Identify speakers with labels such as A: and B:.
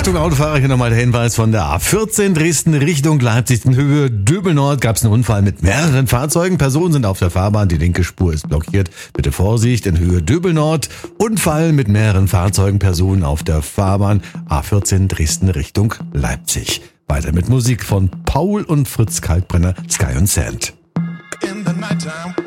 A: Achtung, Autofahrer, hier nochmal der Hinweis von der A14 Dresden Richtung Leipzig in Höhe Döbelnord gab es einen Unfall mit mehreren Fahrzeugen. Personen sind auf der Fahrbahn, die linke Spur ist blockiert. Bitte Vorsicht, in Höhe Döbelnord. Unfall mit mehreren Fahrzeugen, Personen auf der Fahrbahn. A14 Dresden Richtung Leipzig. Weiter mit Musik von Paul und Fritz Kalkbrenner, Sky und Sand.
B: In the nighttime.